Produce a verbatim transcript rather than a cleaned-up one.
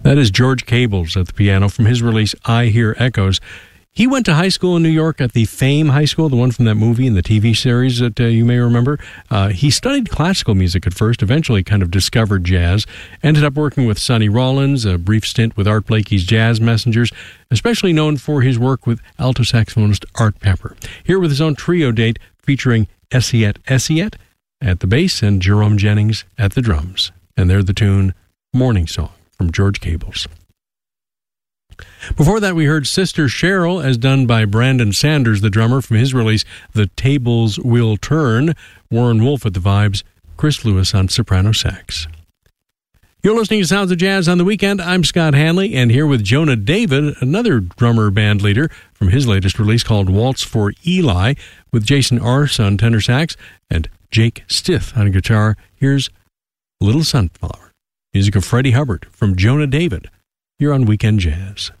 That is George Cables at the piano from his release, I Hear Echoes. He went to high school in New York at the Fame High School, the one from that movie and the T V series that uh, you may remember. Uh, he studied classical music at first, eventually kind of discovered jazz, ended up working with Sonny Rollins, a brief stint with Art Blakey's Jazz Messengers, especially known for his work with alto saxophonist Art Pepper. Here with his own trio date featuring Essiet Essiet at the bass and Jerome Jennings at the drums. And they're the tune Morning Song from George Cables. Before that, we heard Sister Cheryl, as done by Brandon Sanders, the drummer, from his release, The Tables Will Turn. Warren Wolf at the vibes, Chris Lewis on soprano sax. You're listening to Sounds of Jazz on the Weekend. I'm Scott Hanley, and here with Jonah David, another drummer band leader, from his latest release called Waltz for Eli, with Jason Arce on tenor sax and Jake Stith on guitar. Here's Little Sunflower, music of Freddie Hubbard from Jonah David. You're on Weekend Jazz.